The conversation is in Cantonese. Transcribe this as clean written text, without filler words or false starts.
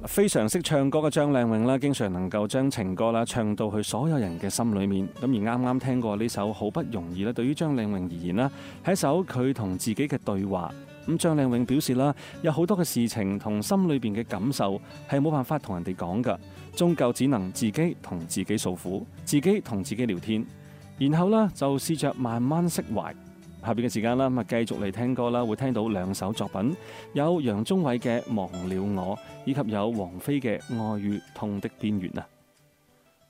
非常識唱歌嘅張靚穎啦，經常能夠將情歌啦唱到去所有人嘅心裏面。咁而啱啱聽過呢首好不容易咧，對於張靚穎而言啦，係一首佢同自己嘅對話。咁張靚穎表示啦，有好多嘅事情同心裏邊嘅感受係冇辦法同人哋講㗎，終究只能自己同自己訴苦，自己同自己聊天，然後呢，就試着慢慢釋懷。下邊嘅時間啦，咁啊繼續嚟聽歌啦，會聽到兩首作品，有楊宗緯嘅《忘了我》，以及有王菲嘅《愛與痛的邊緣》啊。